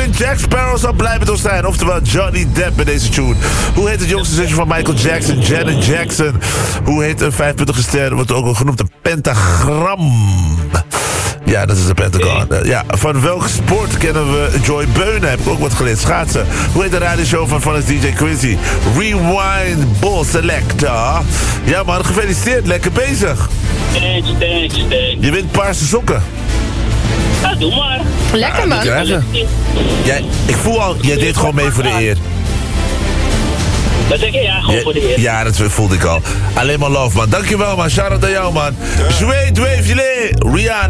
en Jack Sparrow zal blij met ons zijn. Oftewel Johnny Depp in deze tune. Hoe heet het jongste zusje van Michael Jackson? Janet Jackson. Hoe heet een vijfpuntige ster? Wordt ook genoemd een pentagram. Ja, dat is een pentagon. Ja, van welke sport kennen we Joy Beunen? Heb ik ook wat geleerd. Schaatsen. Hoe heet de radioshow van DJ Quincy? Rewind Bull Selector. Ja man, gefeliciteerd. Lekker bezig. Thanks. Je wint paarse sokken. Ja, doe maar. Lekker man. Ik voel al, jij deed gewoon mee voor de eer. Dat denk je? Ja, gewoon voor de eer. Ja, dat voelde ik al. Alleen maar love man. Dankjewel man. Shout out aan jou man. Zweet, Rihanna.